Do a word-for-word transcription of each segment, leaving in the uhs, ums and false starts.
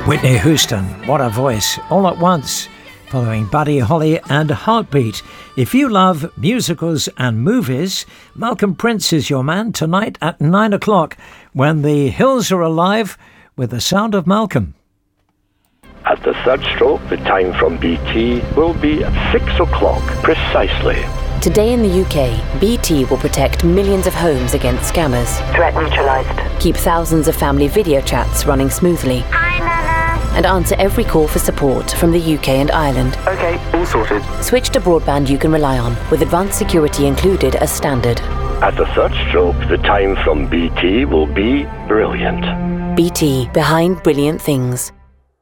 Whitney Houston, what a voice, all at once, following Buddy Holly and Heartbeat. If you love musicals and movies, Malcolm Prince is your man tonight at nine o'clock when the hills are alive with the sound of Malcolm. At the third stroke, the time from B T will be at six o'clock precisely. Today in the U K, B T will protect millions of homes against scammers. Threat neutralised. Keep thousands of family video chats running smoothly. Hi, Nana. And answer every call for support from the U K and Ireland. Okay, all sorted. Switch to broadband you can rely on, with advanced security included as standard. At the third stroke, the time from B T will be brilliant. B T, behind brilliant things.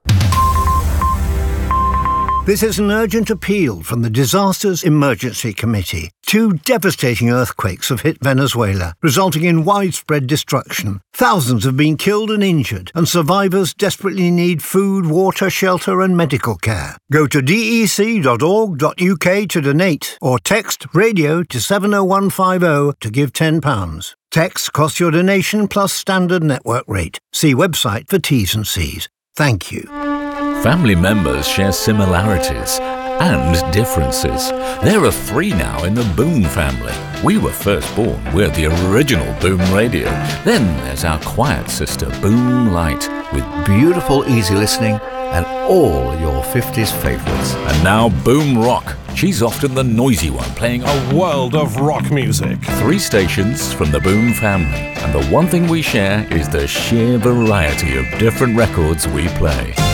This is an urgent appeal from the Disasters Emergency Committee. Two devastating earthquakes have hit Venezuela, resulting in widespread destruction. Thousands have been killed and injured, and survivors desperately need food, water, shelter and medical care. Go to d e c dot org dot u k to donate, or text radio to seven oh one five oh to give ten pounds. Text costs your donation plus standard network rate. See website for T's and C's. Thank you. Family members share similarities and differences. There are three now in the Boom family. We were first born, we're the original Boom radio. Then there's our quiet sister, Boom Light, with beautiful easy listening and all your fifties favourites. And now Boom Rock. She's often the noisy one, playing a world of rock music. Three stations from the Boom family. And the one thing we share is the sheer variety of different records we play.